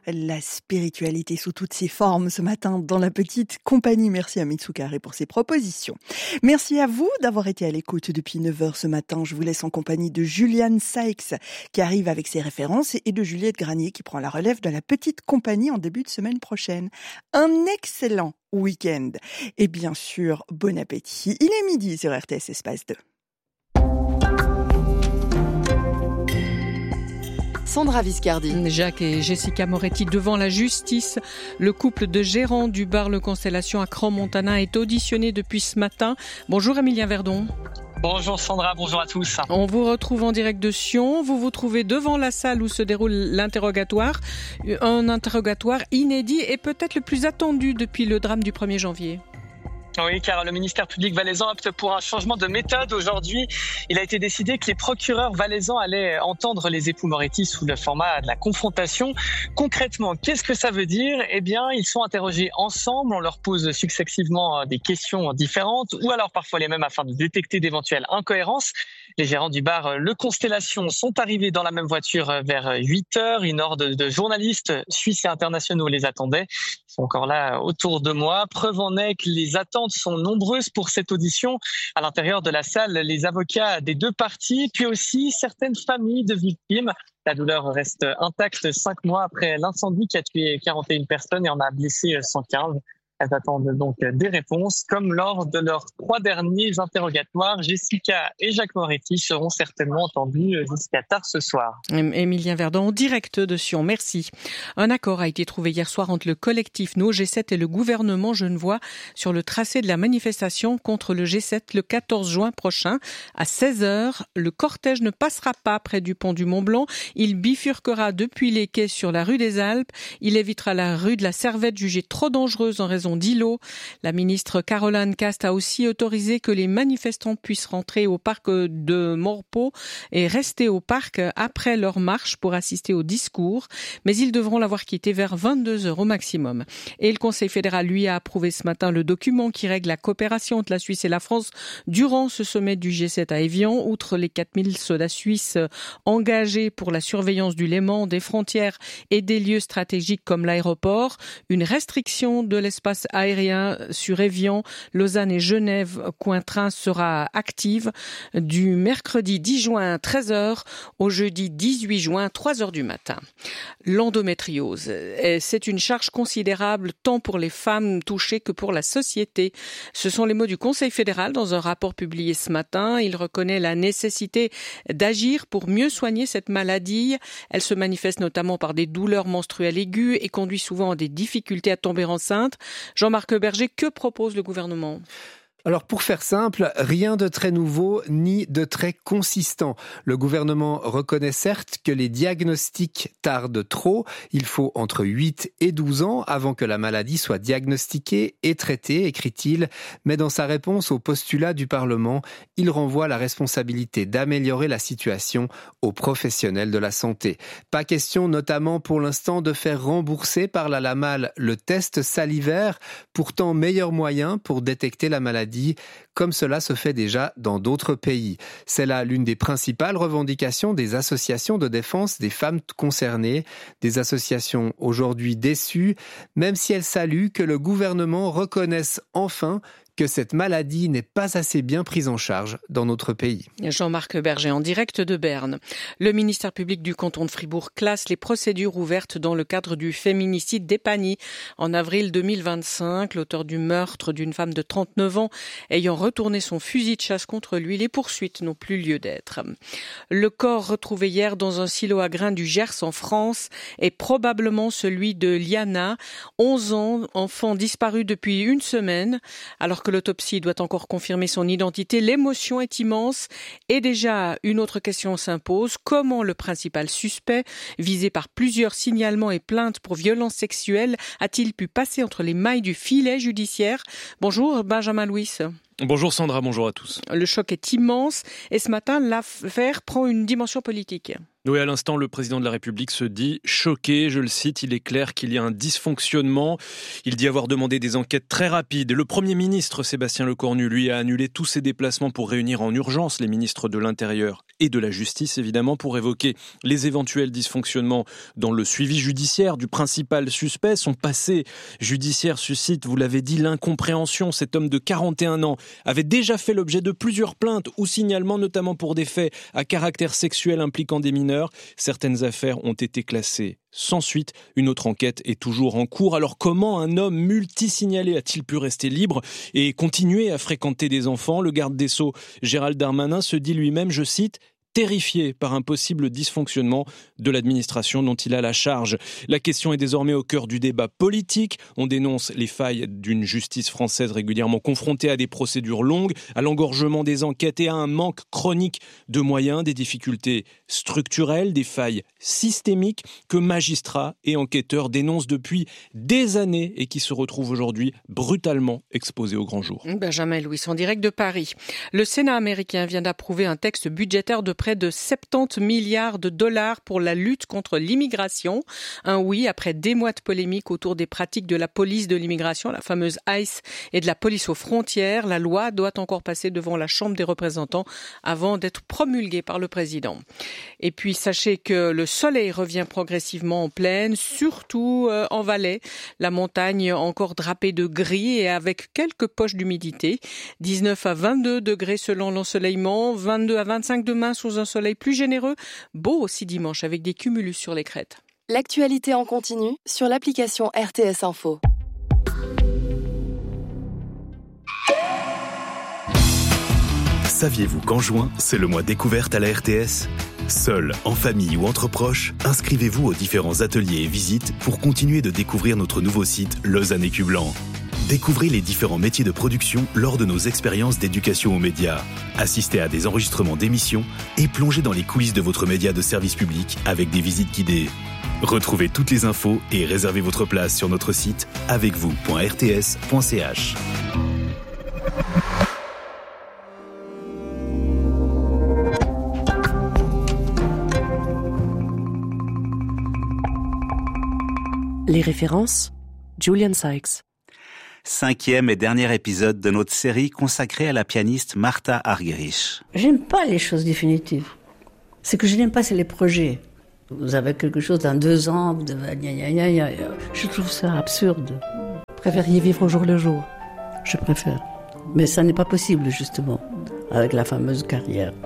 La spiritualité sous toutes ses formes ce matin dans la petite compagnie. Merci à Mitsukare pour ses propositions. Merci à vous d'avoir été à l'écoute depuis 9h ce matin. Je vous laisse en compagnie de Juliane Sykes qui arrive avec ses références et de Juliette Granier qui prend la relève de la petite compagnie en début de semaine prochaine. Un excellent week-end et bien sûr, bon appétit. Il est midi sur RTS Espace 2. Sandra Viscardi. Jacques et Jessica Moretti devant la justice. Le couple de gérants du bar Le Constellation à Crans-Montana est auditionné depuis ce matin. Bonjour Emilien Verdon. Bonjour Sandra, bonjour à tous. On vous retrouve en direct de Sion. Vous vous trouvez devant la salle où se déroule l'interrogatoire. Un interrogatoire inédit et peut-être le plus attendu depuis le drame du 1er janvier. Oui, car le ministère public valaisan opte pour un changement de méthode. Aujourd'hui, il a été décidé que les procureurs valaisans allaient entendre les époux Moretti sous le format de la confrontation. Concrètement, qu'est-ce que ça veut dire ? Eh bien, ils sont interrogés ensemble, on leur pose successivement des questions différentes, ou alors parfois les mêmes afin de détecter d'éventuelles incohérences. Les gérants du bar Le Constellation sont arrivés dans la même voiture vers 8h. Une horde de journalistes suisses et internationaux les attendaient. Ils sont encore là autour de moi. Preuve en est que les attentes sont nombreuses pour cette audition. À l'intérieur de la salle, les avocats des deux parties, puis aussi certaines familles de victimes. La douleur reste intacte 5 mois après l'incendie qui a tué 41 personnes et en a blessé 115. Elles attendent donc des réponses. Comme lors de leurs 3 derniers interrogatoires, Jessica et Jacques Moretti seront certainement entendus jusqu'à tard ce soir. Émilien Verdon, en direct de Sion, merci. Un accord a été trouvé hier soir entre le collectif No G7 et le gouvernement genevois sur le tracé de la manifestation contre le G7 le 14 juin prochain. À 16h, le cortège ne passera pas près du pont du Mont-Blanc. Il bifurquera depuis les quais sur la rue des Alpes. Il évitera la rue de la Servette jugée trop dangereuse en raison d'îlots. La ministre Caroline Cast a aussi autorisé que les manifestants puissent rentrer au parc de Morpeau et rester au parc après leur marche pour assister au discours, mais ils devront l'avoir quitté vers 22h au maximum. Et le Conseil fédéral, lui, a approuvé ce matin le document qui règle la coopération entre la Suisse et la France durant ce sommet du G7 à Évian. Outre les 4000 soldats suisses engagés pour la surveillance du Léman, des frontières et des lieux stratégiques comme l'aéroport, une restriction de l'espace aérien sur Évian, Lausanne et Genève, coin train, sera active du mercredi 10 juin 13h au jeudi 18 juin 3h du matin. L'endométriose, c'est une charge considérable tant pour les femmes touchées que pour la société. Ce sont les mots du Conseil fédéral dans un rapport publié ce matin. Il reconnaît la nécessité d'agir pour mieux soigner cette maladie. Elle se manifeste notamment par des douleurs menstruelles aiguës et conduit souvent à des difficultés à tomber enceinte. Jean-Marc Berger, que propose le gouvernement ? Alors pour faire simple, rien de très nouveau ni de très consistant. Le gouvernement reconnaît certes que les diagnostics tardent trop. Il faut entre 8 et 12 ans avant que la maladie soit diagnostiquée et traitée, écrit-il. Mais dans sa réponse au postulat du Parlement, il renvoie la responsabilité d'améliorer la situation aux professionnels de la santé. Pas question notamment pour l'instant de faire rembourser par la LAMAL le test salivaire, pourtant meilleur moyen pour détecter la maladie, comme cela se fait déjà dans d'autres pays. C'est là l'une des principales revendications des associations de défense des femmes concernées, des associations aujourd'hui déçues, même si elles saluent que le gouvernement reconnaisse enfin que cette maladie n'est pas assez bien prise en charge dans notre pays. Jean-Marc Berger en direct de Berne. Le ministère public du canton de Fribourg classe les procédures ouvertes dans le cadre du féminicide d'Epagny. En avril 2025, l'auteur du meurtre d'une femme de 39 ans ayant retourné son fusil de chasse contre lui, les poursuites n'ont plus lieu d'être. Le corps retrouvé hier dans un silo à grains du Gers en France est probablement celui de Liana, 11 ans, enfant disparu depuis une semaine. Alors que l'autopsie doit encore confirmer son identité, l'émotion est immense et déjà une autre question s'impose. Comment le principal suspect, visé par plusieurs signalements et plaintes pour violences sexuelles, a-t-il pu passer entre les mailles du filet judiciaire ? Bonjour Benjamin Louis. Bonjour Sandra, bonjour à tous. Le choc est immense et ce matin, l'affaire prend une dimension politique. Oui, à l'instant, le président de la République se dit choqué. Je le cite, il est clair qu'il y a un dysfonctionnement. Il dit avoir demandé des enquêtes très rapides. Le Premier ministre, Sébastien Lecornu, lui, a annulé tous ses déplacements pour réunir en urgence les ministres de l'Intérieur et de la Justice, évidemment, pour évoquer les éventuels dysfonctionnements dans le suivi judiciaire du principal suspect. Son passé judiciaire suscite, vous l'avez dit, l'incompréhension. Cet homme de 41 ans avait déjà fait l'objet de plusieurs plaintes ou signalements, notamment pour des faits à caractère sexuel impliquant des mineurs. Certaines affaires ont été classées sans suite. Une autre enquête est toujours en cours. Alors comment un homme multisignalé a-t-il pu rester libre et continuer à fréquenter des enfants ? Le garde des Sceaux, Gérald Darmanin, se dit lui-même, je cite, terrifié par un possible dysfonctionnement de l'administration dont il a la charge. La question est désormais au cœur du débat politique. On dénonce les failles d'une justice française régulièrement confrontée à des procédures longues, à l'engorgement des enquêtes et à un manque chronique de moyens, des difficultés structurelles, des failles systémiques que magistrats et enquêteurs dénoncent depuis des années et qui se retrouvent aujourd'hui brutalement exposés au grand jour. Benjamin Louis, en direct de Paris. Le Sénat américain vient d'approuver un texte budgétaire de près de 70 milliards de dollars pour la lutte contre l'immigration. Un oui après des mois de polémique autour des pratiques de la police de l'immigration, la fameuse ICE, et de la police aux frontières. La loi doit encore passer devant la Chambre des représentants avant d'être promulguée par le président. Et puis sachez que le soleil revient progressivement en plaine, surtout en Valais. La montagne encore drapée de gris et avec quelques poches d'humidité. 19 à 22 degrés selon l'ensoleillement, 22 à 25 demain sous un soleil plus généreux. Beau aussi dimanche avec des cumulus sur les crêtes. L'actualité en continu sur l'application RTS Info. Saviez-vous qu'en juin, c'est le mois découverte à la RTS ? Seul, en famille ou entre proches, inscrivez-vous aux différents ateliers et visites pour continuer de découvrir notre nouveau site Lausanne Écu Blanc. Découvrez les différents métiers de production lors de nos expériences d'éducation aux médias. Assistez à des enregistrements d'émissions et plongez dans les coulisses de votre média de service public avec des visites guidées. Retrouvez toutes les infos et réservez votre place sur notre site avecvous.rts.ch. Les références, Julian Sykes. 5e et dernier épisode de notre série consacrée à la pianiste Martha Argerich. J'aime pas les choses définitives. Ce que je n'aime pas, c'est les projets. Vous avez quelque chose dans 2 ans, vous devez... Je trouve ça absurde. Préfériez vivre au jour le jour ? Je préfère. Mais ça n'est pas possible, justement, avec la fameuse carrière.